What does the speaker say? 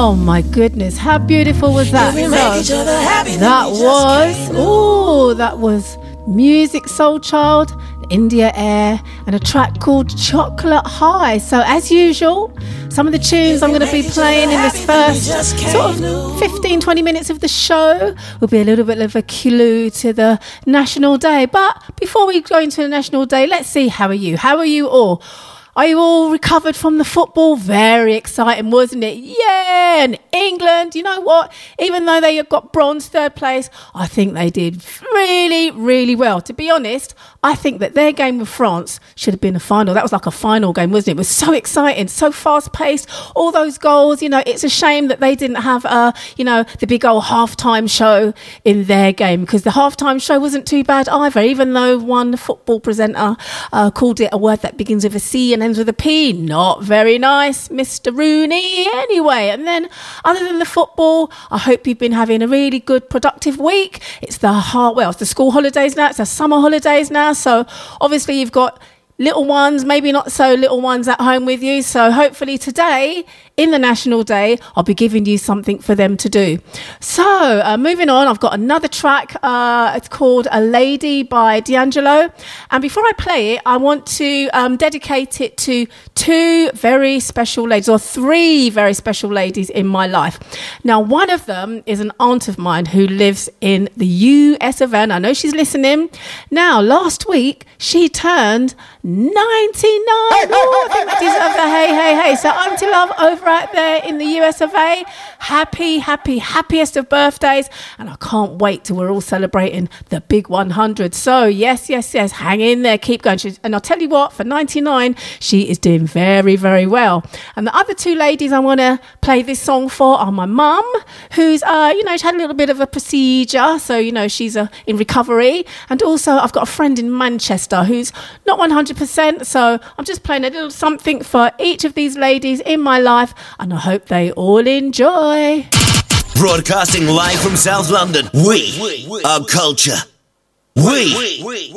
Oh my goodness, how beautiful was that? That was Musiq Soulchild, India Air, and a track called Chocolate High. So as usual, some of the tunes I'm going to be playing in this first sort of 15-20 minutes of the show will be a little bit of a clue to the National Day. But before we go into the National Day, let's see, how are you? How are you all? Are you all recovered from the football? Very exciting, wasn't it? Yeah, and England, you know what? Even though they got bronze, third place, I think they did really, really well. To be honest, I think that their game with France should have been a final. That was like a final game, wasn't it? It was so exciting, so fast-paced, all those goals. You know, it's a shame that they didn't have, the big old halftime show in their game, because the halftime show wasn't too bad either, even though one football presenter called it a word that begins with a C and ends with a P. Not very nice, Mr. Rooney. Anyway, and then other than the football, I hope you've been having a really good, productive week. It's the school holidays now. It's the summer holidays now. So obviously you've got little ones, maybe not so little ones at home with you. So hopefully today, in the National Day, I'll be giving you something for them to do. So moving on, I've got another track. It's called A Lady by D'Angelo. And before I play it, I want to dedicate it to three very special ladies in my life. Now, one of them is an aunt of mine who lives in the US of A. I know she's listening. Now, last week, she turned 99. I think that deserves a hey. So Auntie Love over out there in the US of A. Happiest of birthdays. And I can't wait till we're all celebrating the big 100. So yes, hang in there, keep going. And I'll tell you what, for 99, she is doing very, very well. And the other two ladies I want to play this song for are my mum, who's, she had a little bit of a procedure. So, she's in recovery. And also I've got a friend in Manchester who's not 100%. So I'm just playing a little something for each of these ladies in my life, and I hope they all enjoy. Broadcasting live from South London, we are culture. We